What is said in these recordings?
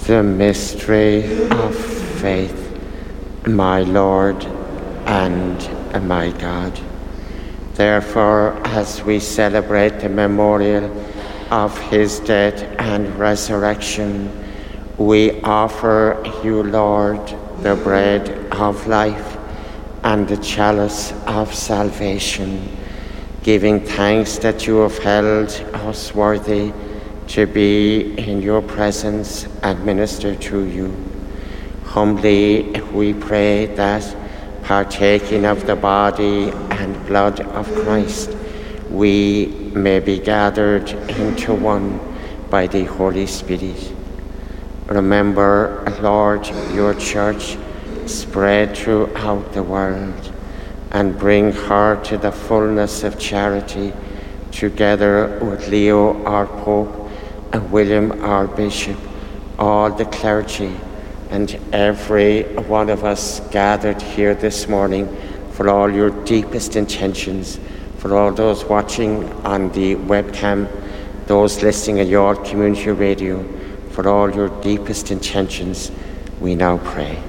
The mystery of faith, my Lord and my God. Therefore, as we celebrate the memorial of his death and resurrection, we offer you, Lord, the bread of life and the chalice of salvation, giving thanks that you have held us worthy to be in your presence and minister to you. Humbly we pray that, partaking of the body and blood of Christ, we may be gathered into one by the Holy Spirit. Remember, Lord, your church spread throughout the world, and bring her to the fullness of charity, together with Leo, our Pope, and William, our Bishop, all the clergy, and every one of us gathered here this morning for all your deepest intentions, for all those watching on the webcam, those listening at your community radio, for all your deepest intentions, we now pray.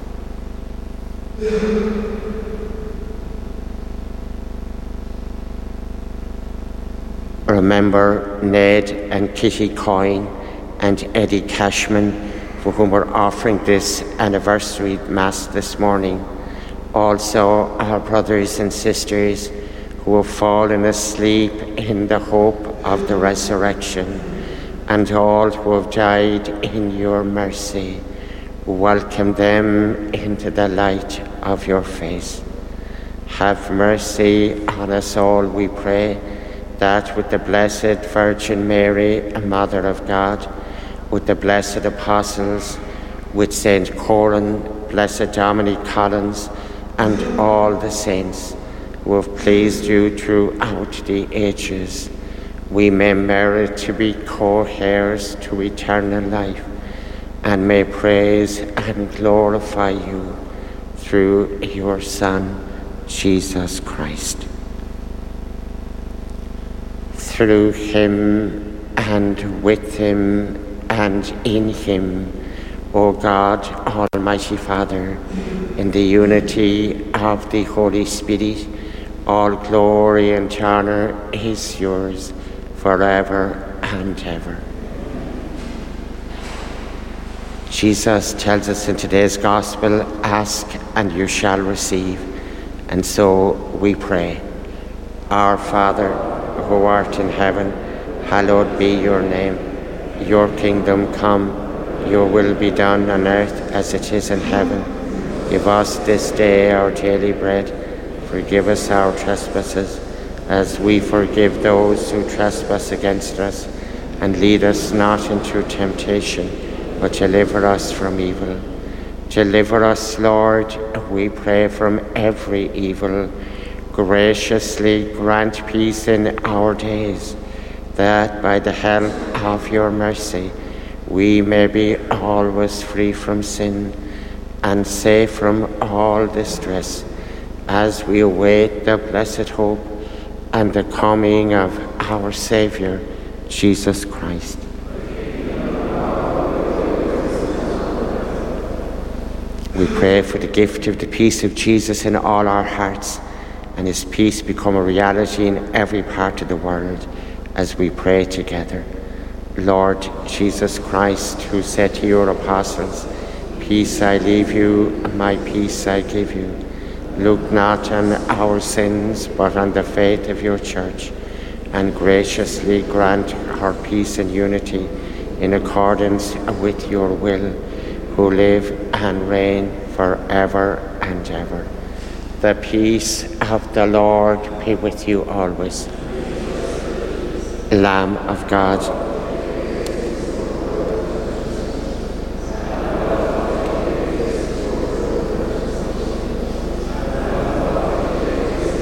Remember Ned and Kitty Coyne and Eddie Cashman, for whom we're offering this anniversary Mass this morning. Also our brothers and sisters who have fallen asleep in the hope of the resurrection, and all who have died in your mercy. Welcome them into the light of your face. Have mercy on us all, we pray, that with the Blessed Virgin Mary, Mother of God, with the blessed apostles, with Saint Coran, Blessed Dominic Collins, and all the saints who have pleased you throughout the ages, we may merit to be co-heirs to eternal life, and may praise and glorify you through your Son, Jesus Christ. Through him, and with him, and in him, O God, Almighty Father, in the unity of the Holy Spirit, all glory and honor is yours forever and ever. Jesus tells us in today's Gospel, ask and you shall receive. And so we pray. Our Father, who art in heaven, hallowed be your name. Your kingdom come, your will be done on earth as it is in heaven. Give us this day our daily bread. Forgive us our trespasses, as we forgive those who trespass against us. And lead us not into temptation, but deliver us from evil. Deliver us, Lord, we pray, from every evil. Graciously grant peace in our days, that by the help of your mercy we may be always free from sin and safe from all distress, as we await the blessed hope and the coming of our Saviour, Jesus Christ. We pray for the gift of the peace of Jesus in all our hearts, and his peace become a reality in every part of the world as we pray together. Lord Jesus Christ, who said to your apostles, peace I leave you, my peace I give you. Look not on our sins, but on the faith of your church, and graciously grant her peace and unity in accordance with your will, who live and reign forever and ever. The peace of the Lord be with you always. Lamb of God,